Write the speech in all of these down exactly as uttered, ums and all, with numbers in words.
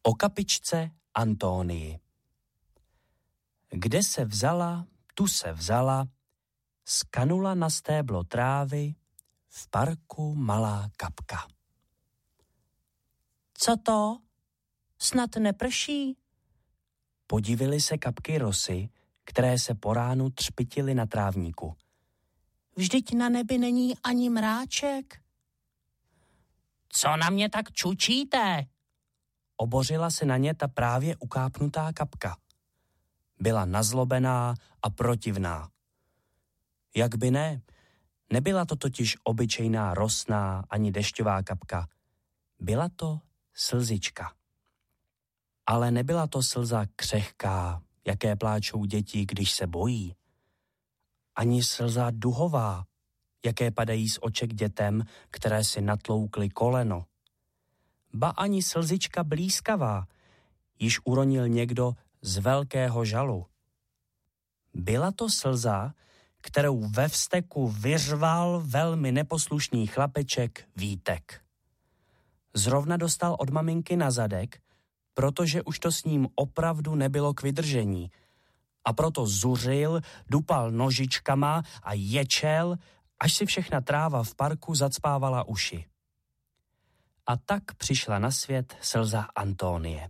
O kapičce Antonii. Kde se vzala, tu se vzala, skanula na stéblo trávy, v parku malá kapka. Co to? Snad neprší? Podivily se kapky rosy, které se po ránu třpytily na trávníku. Vždyť na nebi není ani mráček. Co na mě tak čučíte? Obořila se na ně ta právě ukápnutá kapka. Byla nazlobená a protivná. Jak by ne? Nebyla to totiž obyčejná rosná ani dešťová kapka. Byla to slzička. Ale nebyla to slza křehká, jaké pláčou děti, když se bojí. Ani slza duhová, jaké padají z oček dětem, které si natloukly koleno. Ba ani slzička blízkavá, již uronil někdo z velkého žalu. Byla to slza, kterou ve vzteku vyřval velmi neposlušný chlapeček Vítek. Zrovna dostal od maminky na zadek, protože už to s ním opravdu nebylo k vydržení. A proto zuřil, dupal nožičkama a ječel, až si všechna tráva v parku zacpávala uši. A tak přišla na svět slza Antonie.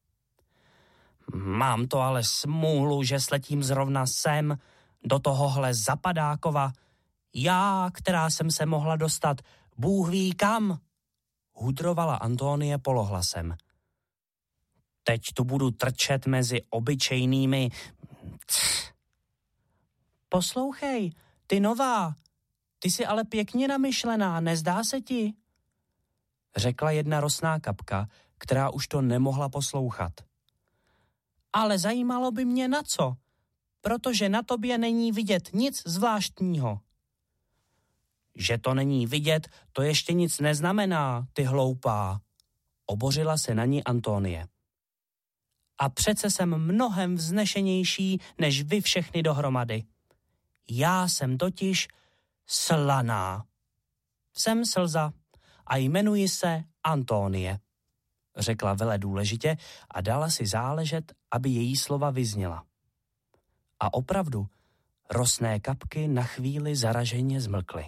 Mám to ale smůlu, že sletím zrovna sem, do tohohle zapadákova. Já, která jsem se mohla dostat, Bůh ví kam, hudrovala Antonie polohlasem. Teď tu budu trčet mezi obyčejnými... Cch. Poslouchej, ty nová, ty jsi ale pěkně namyšlená, nezdá se ti? Řekla jedna rosná kapka, která už to nemohla poslouchat. Ale zajímalo by mě na co, protože na tobě není vidět nic zvláštního. Že to není vidět, to ještě nic neznamená, ty hloupá, obořila se na ní Antonie. A přece jsem mnohem vznešenější, než vy všechny dohromady. Já jsem totiž slaná. Jsem slza a jmenuji se Antonie, řekla veledůležitě a dala si záležet, aby její slova vyzněla. A opravdu, rosné kapky na chvíli zaraženě zmlkly.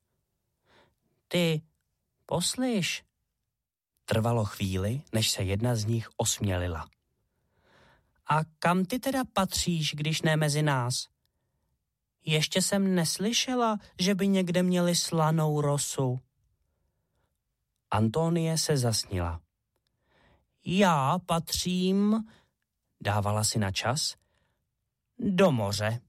Ty, poslyš. Trvalo chvíli, než se jedna z nich osmělila. A kam ty teda patříš, když ne mezi nás? Ještě jsem neslyšela, že by někde měli slanou rosu. Antonie se zasnila. Já patřím, dávala si na čas, do moře.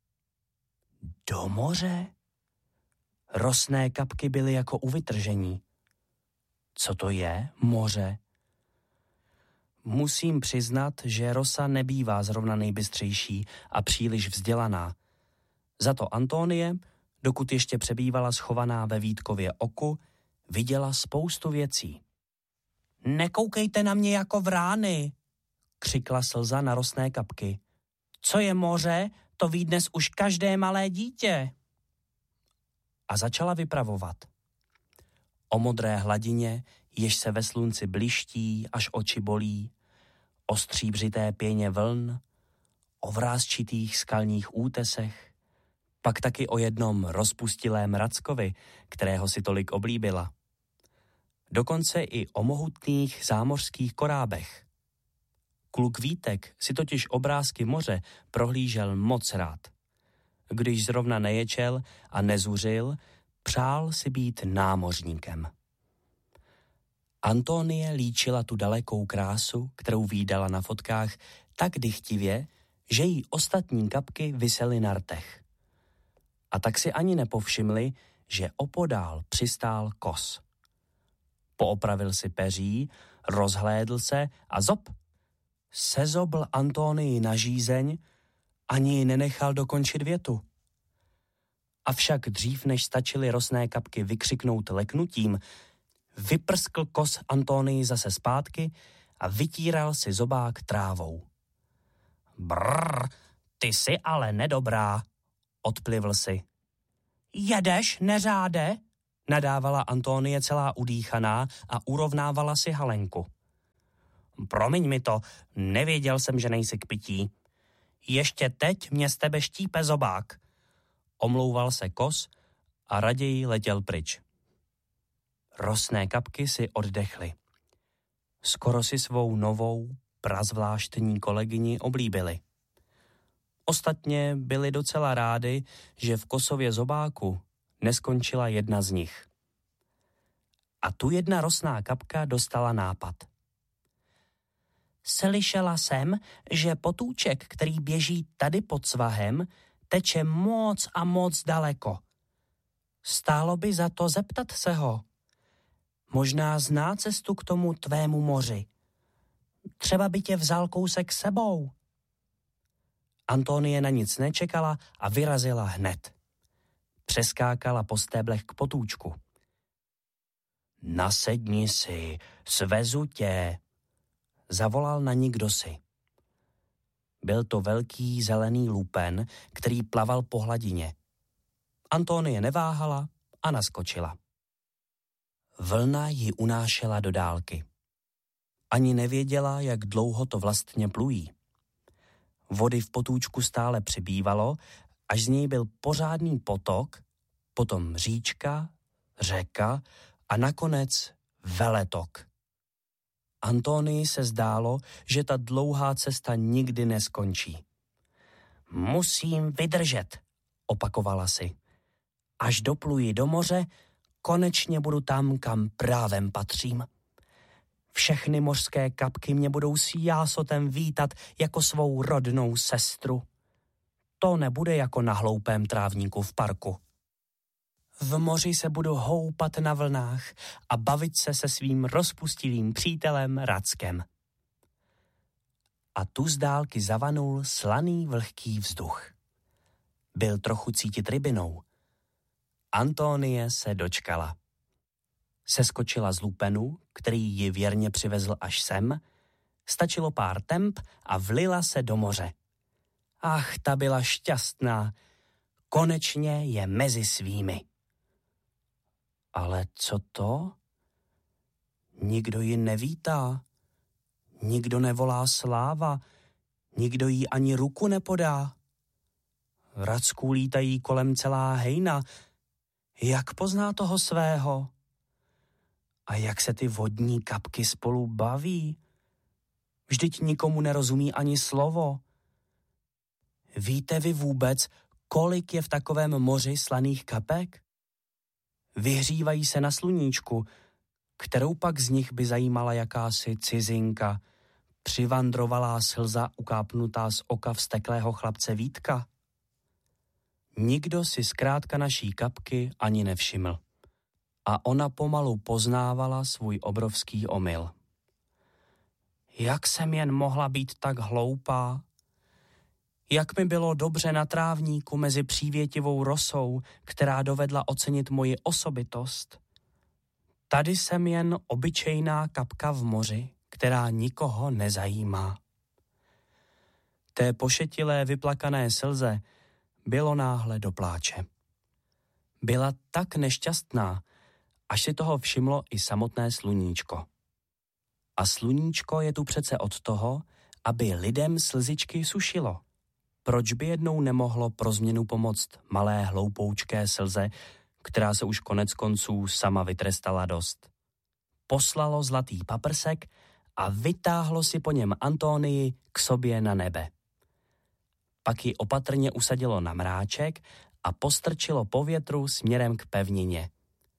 Do moře? Rosné kapky byly jako u vytržení. Co to je, moře? Musím přiznat, že rosa nebývá zrovna nejbystřejší a příliš vzdělaná. Za to Antonie, dokud ještě přebývala schovaná ve Vítkově oku, viděla spoustu věcí. Nekoukejte na mě jako vrány, křikla slza na rosné kapky. Co je moře, to ví dnes už každé malé dítě. A začala vypravovat. O modré hladině, jež se ve slunci bliští, až oči bolí, o stříbřité pěně vln, o vrásčitých skalních útesech, pak taky o jednom rozpustilém rackovi, kterého si tolik oblíbila. Dokonce i o mohutných zámořských korábech. Kluk Vítek si totiž obrázky moře prohlížel moc rád. Když zrovna neječel a nezuřil, přál si být námořníkem. Antonie líčila tu dalekou krásu, kterou vídala na fotkách, tak dychtivě, že jí ostatní kapky visely na rtech. A tak si ani nepovšimli, že opodál přistál kos. Poopravil si peří, rozhlédl se a zop, sezobl Antonii na žízeň, ani ji nenechal dokončit větu. Avšak dřív, než stačily rosné kapky vykřiknout leknutím, vyprskl kos Antonii zase zpátky a vytíral si zobák trávou. Brrr, ty jsi ale nedobrá, odplivl si. Jedeš, neřáde? Nadávala Antonie celá udýchaná a urovnávala si halenku. Promiň mi to, nevěděl jsem, že nejsi k pití. Ještě teď mě z tebe štípe zobák. Omlouval se Kos a raději letěl pryč. Rosné kapky si oddechly. Skoro si svou novou, prazvláštní kolegyni oblíbili. Ostatně byli docela rádi, že v Kosově zobáku neskončila jedna z nich. A tu jedna rosná kapka dostala nápad. Slyšela jsem, že potůček, který běží tady pod svahem, teče moc a moc daleko. Stálo by za to zeptat se ho. Možná zná cestu k tomu tvému moři. Třeba by tě vzal kousek sebou. Antonie na nic nečekala a vyrazila hned. Přeskákala po stéblech k potůčku. Nasedni si, svezu tě, zavolal na ní kdosi. Byl to velký zelený lupen, který plaval po hladině. Antonie neváhala a naskočila. Vlna ji unášela do dálky. Ani nevěděla, jak dlouho to vlastně plují. Vody v potůčku stále přibývalo, až z něj byl pořádný potok, potom říčka, řeka a nakonec veletok. Antonii se zdálo, že ta dlouhá cesta nikdy neskončí. Musím vydržet, opakovala si. Až dopluji do moře, konečně budu tam, kam právem patřím. Všechny mořské kapky mě budou s jásotem vítat jako svou rodnou sestru. To nebude jako na hloupém trávníku v parku. V moři se budu houpat na vlnách a bavit se se svým rozpustilým přítelem Rackem. A tu z dálky zavanul slaný vlhký vzduch. Byl trochu cítit rybinou. Antonie se dočkala. Seskočila z lupenu, který ji věrně přivezl až sem, stačilo pár temp a vlila se do moře. Ach, ta byla šťastná. Konečně je mezi svými. Ale co to? Nikdo ji nevítá. Nikdo nevolá sláva. Nikdo jí ani ruku nepodá. V Racku lítají kolem celá hejna. Jak pozná toho svého? A jak se ty vodní kapky spolu baví? Vždyť nikomu nerozumí ani slovo. Víte vy vůbec, kolik je v takovém moři slaných kapek? Vyhřívají se na sluníčku, kterou pak z nich by zajímala jakási cizinka, přivandrovalá slza ukápnutá z oka vzteklého chlapce Vítka. Nikdo si zkrátka naší kapky ani nevšiml. A ona pomalu poznávala svůj obrovský omyl. Jak jsem jen mohla být tak hloupá? Jak mi bylo dobře na trávníku mezi přívětivou rosou, která dovedla ocenit moji osobitost. Tady jsem jen obyčejná kapka v moři, která nikoho nezajímá. Té pošetilé vyplakané slze bylo náhle do pláče. Byla tak nešťastná, až si toho všimlo i samotné sluníčko. A sluníčko je tu přece od toho, aby lidem slzičky sušilo. Proč by jednou nemohlo pro změnu pomoct malé hloupoučké slze, která se už konec konců sama vytrestala dost? Poslalo zlatý paprsek a vytáhlo si po něm Antonii k sobě na nebe. Pak ji opatrně usadilo na mráček a postrčilo po větru směrem k pevnině.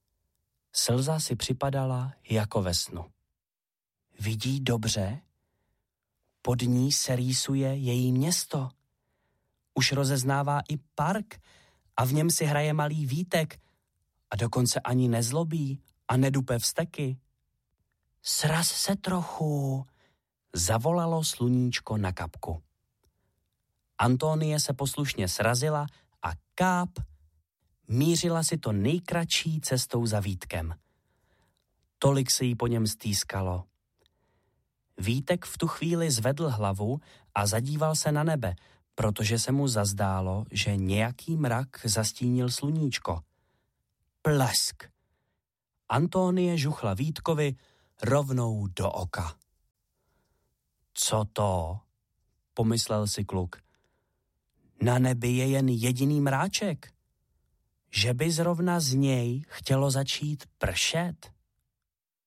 Slza si připadala jako ve snu. Vidí dobře? Pod ní se rýsuje její město. Už rozeznává i park a v něm si hraje malý Vítek a dokonce ani nezlobí a nedupe vzteky. Sraz se trochu, zavolalo sluníčko na kapku. Antonie se poslušně srazila a káp, mířila si to nejkratší cestou za Vítkem. Tolik se jí po něm stýskalo. Vítek v tu chvíli zvedl hlavu a zadíval se na nebe, protože se mu zazdálo, že nějaký mrak zastínil sluníčko. Plesk. Antonie žuchla Vítkovi rovnou do oka. Co to? Pomyslel si kluk. Na nebi je jen jediný mráček. Že by zrovna z něj chtělo začít pršet?